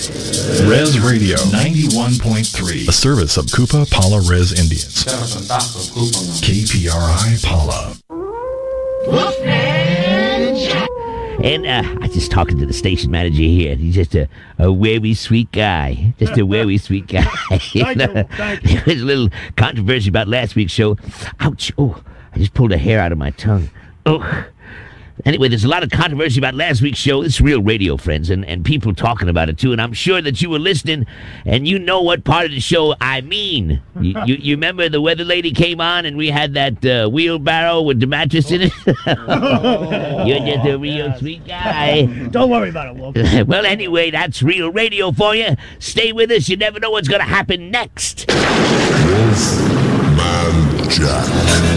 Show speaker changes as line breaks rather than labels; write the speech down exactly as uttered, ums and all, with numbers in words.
Res Radio ninety-one point three, a service of Koopa Pala Res Indians. K P R I Pala.
And uh, I was just talking to the station manager here. He's just a, a very sweet guy. Just a very sweet guy. you
Thank
know?
you, thank you.
There's a little controversy about last week's show. Ouch. Oh, I just pulled a hair out of my tongue. Oh. Anyway, there's a lot of controversy about last week's show. It's real radio, friends, and, and people talking about it, too. And I'm sure that you were listening, and you know what part of the show I mean. You, you, you remember the weather lady came on, and we had that uh, wheelbarrow with the mattress in it? You're just a real sweet guy.
Don't worry about it, Wolf.
Well, anyway, that's real radio for you. Stay with us. You never know what's going to happen next.
Wolf Man Jack.